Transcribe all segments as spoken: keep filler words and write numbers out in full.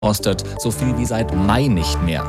kostet, so viel wie seit Mai nicht mehr.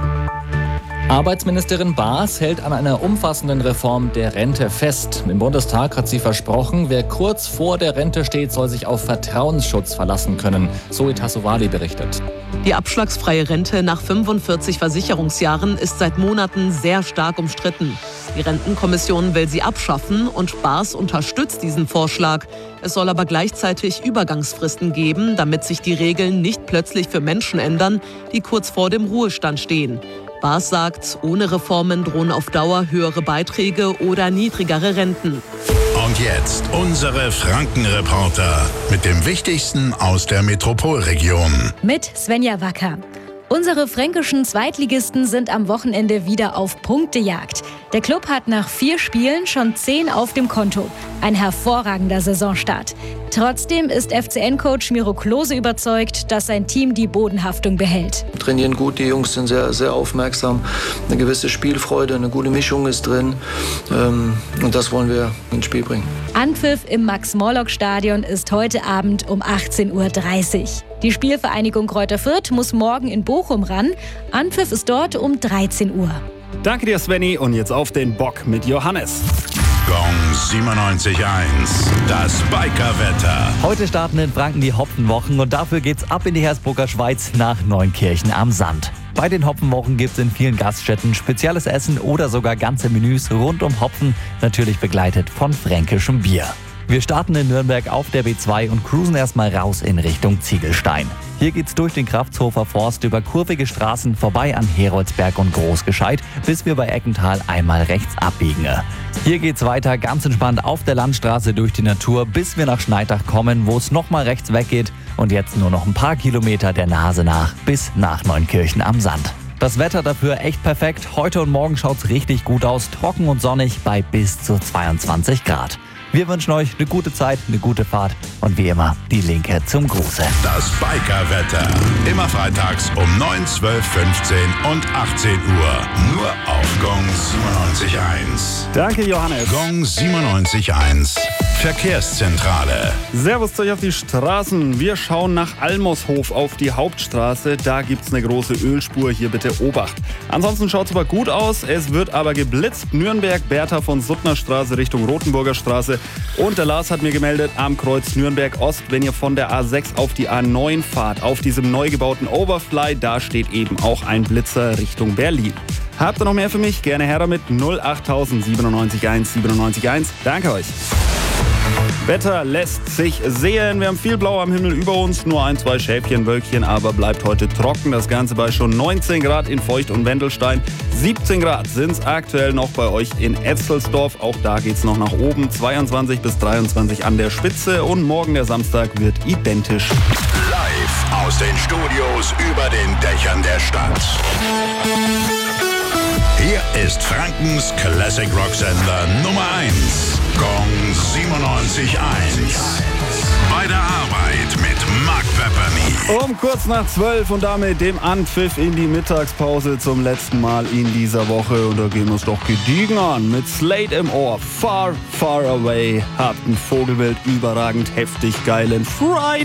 Arbeitsministerin Baas hält an einer umfassenden Reform der Rente fest. Im Bundestag hat sie versprochen, wer kurz vor der Rente steht, soll sich auf Vertrauensschutz verlassen können. Zoe Tassovali berichtet. Die abschlagsfreie Rente nach fünfundvierzig Versicherungsjahren ist seit Monaten sehr stark umstritten. Die Rentenkommission will sie abschaffen und Baas unterstützt diesen Vorschlag. Es soll aber gleichzeitig Übergangsfristen geben, damit sich die Regeln nicht plötzlich für Menschen ändern, die kurz vor dem Ruhestand stehen. Baas sagt, ohne Reformen drohen auf Dauer höhere Beiträge oder niedrigere Renten. Und jetzt unsere Franken-Reporter mit dem Wichtigsten aus der Metropolregion. Mit Svenja Wacker. Unsere fränkischen Zweitligisten sind am Wochenende wieder auf Punktejagd. Der Club hat nach vier Spielen schon zehn auf dem Konto. Ein hervorragender Saisonstart. Trotzdem ist F C N-Coach Miro Klose überzeugt, dass sein Team die Bodenhaftung behält. Trainieren gut, die Jungs sind sehr, sehr aufmerksam. Eine gewisse Spielfreude, eine gute Mischung ist drin. Ähm, und das wollen wir ins Spiel bringen. Anpfiff im Max-Morlock-Stadion ist heute Abend um achtzehn Uhr dreißig. Die Spielvereinigung Kräuter Fürth muss morgen in Bochum ran. Anpfiff ist dort um dreizehn Uhr. Danke dir, Svenny. Und jetzt auf den Bock mit Johannes. Gong siebenundneunzig Komma eins, das Bikerwetter. Heute starten in Franken die Hopfenwochen und dafür geht's ab in die Hersbrucker Schweiz nach Neunkirchen am Sand. Bei den Hopfenwochen gibt's in vielen Gaststätten spezielles Essen oder sogar ganze Menüs rund um Hopfen, natürlich begleitet von fränkischem Bier. Wir starten in Nürnberg auf der B zwei und cruisen erstmal raus in Richtung Ziegelstein. Hier geht's durch den Kraftshofer Forst über kurvige Straßen vorbei an Heroldsberg und Großgescheit, bis wir bei Eckental einmal rechts abbiegen. Hier geht's weiter ganz entspannt auf der Landstraße durch die Natur, bis wir nach Schneidach kommen, wo es nochmal rechts weggeht und jetzt nur noch ein paar Kilometer der Nase nach bis nach Neunkirchen am Sand. Das Wetter dafür echt perfekt. Heute und morgen schaut's richtig gut aus, trocken und sonnig bei bis zu zweiundzwanzig Grad. Wir wünschen euch eine gute Zeit, eine gute Fahrt und wie immer die Linke zum Gruße. Das Bikerwetter. Immer freitags um neun, zwölf, fünfzehn und achtzehn Uhr. Nur auf Gong siebenundneunzig Komma eins. Danke, Johannes. Gong siebenundneunzig Komma eins. Verkehrszentrale. Servus zu euch auf die Straßen. Wir schauen nach Almoshof auf die Hauptstraße. Da gibt's eine große Ölspur. Hier bitte Obacht. Ansonsten schaut's aber gut aus. Es wird aber geblitzt. Nürnberg, Bertha von Suttner Straße Richtung Rothenburger Straße. Und der Lars hat mir gemeldet, am Kreuz Nürnberg Ost, wenn ihr von der A sechs auf die A neun fahrt, auf diesem neu gebauten Overfly, da steht eben auch ein Blitzer Richtung Berlin. Habt ihr noch mehr für mich? Gerne her damit. null acht null sieben neun eins sieben neun eins. Danke euch. Wetter lässt sich sehen. Wir haben viel Blau am Himmel über uns, nur ein, zwei Schäfchenwölkchen, aber bleibt heute trocken. Das Ganze bei schon neunzehn Grad in Feucht und Wendelstein. siebzehn Grad sind es aktuell noch bei euch in Etzelsdorf. Auch da geht es noch nach oben. zweiundzwanzig bis dreiundzwanzig an der Spitze. Und morgen der Samstag wird identisch. Live aus den Studios über den Dächern der Stadt. Hier ist Frankens Classic Rock Sender Nummer eins. Gong siebenundneunzig Komma eins. Bei der Arbeit mit Mark Pepperny. Um kurz nach zwölf und damit dem Anpfiff in die Mittagspause zum letzten Mal in dieser Woche. Und da gehen wir es doch gediegen an mit Slate im Ohr. Far, far away. Habt ein Vogelwild überragend heftig geilen Friday.